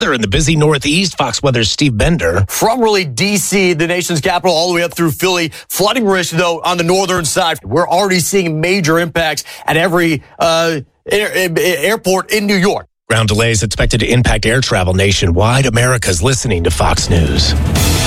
In the busy Northeast, Fox Weather's Steve Bender. From really D.C., the nation's capital, all the way up through Philly. Flooding risk, though, on the northern side. We're already seeing major impacts at every airport in New York. Ground delays expected to impact air travel nationwide. America's listening to Fox News.